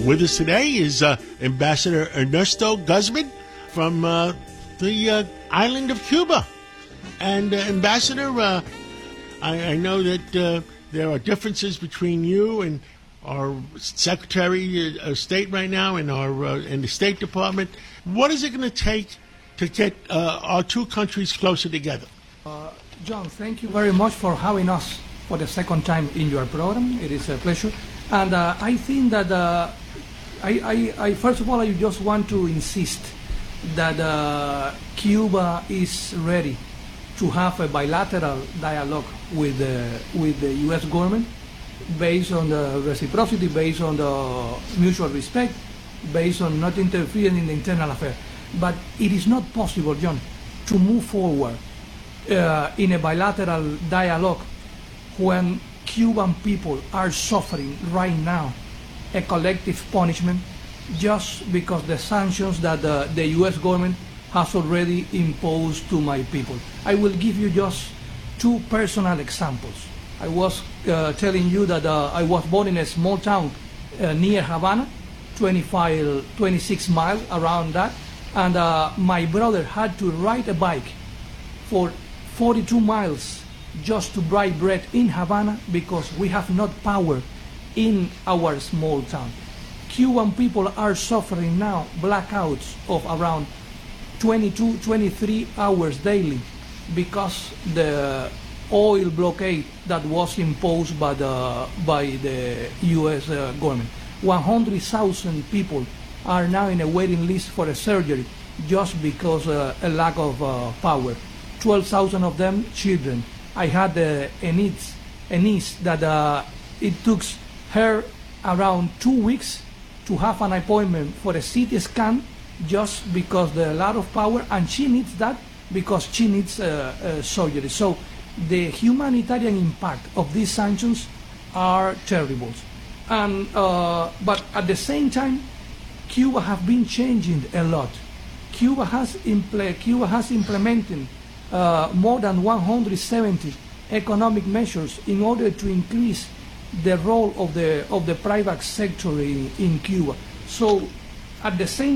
With us today is Ambassador Ernesto Guzman from the island of Cuba. And Ambassador, I know that there are differences between you and our Secretary of State right now and the State Department. What is it going to take to get our two countries closer together? John, thank you very much for having us for the second time in your program. It is a pleasure. And I think that I first of all, I just want to insist that Cuba is ready to have a bilateral dialogue with the U.S. government based on the reciprocity, based on the mutual respect, based on not interfering in the internal affairs. But it is not possible, John, to move forward in a bilateral dialogue when Cuban people are suffering right now a collective punishment just because the sanctions that the U.S. government has already imposed to my people. I will give you just two personal examples. I was telling you that I was born in a small town near Havana, 26 miles around that, and my brother had to ride a bike for 42 miles just to buy bread in Havana because we have not power in our small town. Cuban people are suffering now blackouts of around 22, 23 hours daily because the oil blockade that was imposed by the U.S. government. 100,000 people are now in a waiting list for a surgery just because a lack of power. 12,000 of them children. I had a niece that it took her around 2 weeks to have an appointment for a CT scan just because the lack of power, and she needs that because she needs surgery. So the humanitarian impact of these sanctions are terrible. And but at the same time, Cuba has been changing a lot. Cuba has implemented more than 170 economic measures in order to increase the role of the private sector in Cuba. So at the same